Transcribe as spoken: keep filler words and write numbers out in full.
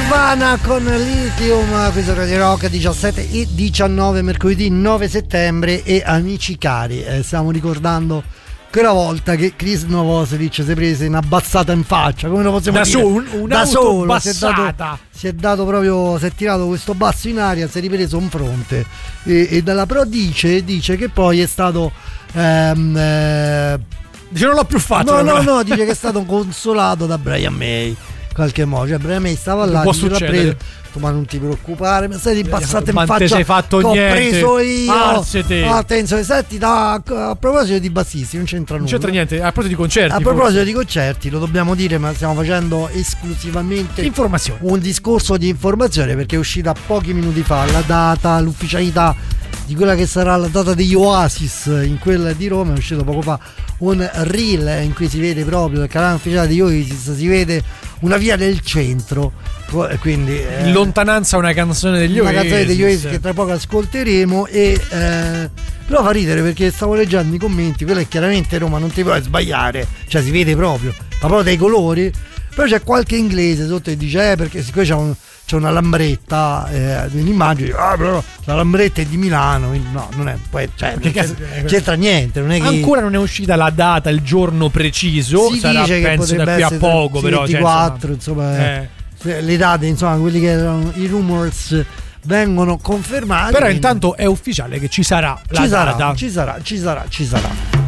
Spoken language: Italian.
Nirvana con Lithium, questo è Radio Rock, diciassette e diciannove, mercoledì nove settembre. E amici cari, eh, stiamo ricordando quella volta che Chris Novoselic si è prese una bazzata in faccia, come lo possiamo da dire? Su, un, da solo, si è, dato, si è dato proprio, si è tirato questo basso in aria, si è ripreso un fronte e, e dalla Pro dice, dice che poi è stato ehm, eh, dice non l'ho più fatto. No, no, no, dice che è stato consolato da Brian May in qualche modo, cioè Brian May stava là, può l'ha preso, ma non ti preoccupare, ma sei passate in ma faccia, sei fatto che ho niente. preso io. Alzati. Attenzione, senti, da, a proposito di bassisti, non c'entra nulla. Non c'entra niente, a proposito di concerti. A proposito forse. di concerti, lo dobbiamo dire, ma stiamo facendo esclusivamente informazione. Un discorso di informazione, perché è uscita pochi minuti fa la data, l'ufficialità di quella che sarà la data degli Oasis in quella di Roma. È uscito poco fa un reel in cui si vede proprio dal canale ufficiale degli Oasis, si vede una via del centro, quindi eh, in lontananza una canzone degli una Oasis, una canzone degli Oasis che tra poco ascolteremo. E eh, però fa ridere perché stavo leggendo i commenti, quello è chiaramente Roma, non ti puoi sbagliare, cioè si vede proprio, ma proprio dai colori. Però c'è qualche inglese sotto che dice eh perché siccome c'è, un, c'è una lambretta eh, nell'immagine, ah però la lambretta è di Milano, quindi no, non è, poi, cioè, non c'entra, c'entra niente, non è che ancora non è uscita la data, il giorno preciso, si sarà dice penso che da qui a poco, sì, però ventiquattro, cioè, insomma, insomma eh. le date, insomma, quelli che erano i rumors vengono confermati. Però quindi intanto è ufficiale che ci sarà la ci data. Sarà, ci sarà, ci sarà, ci sarà.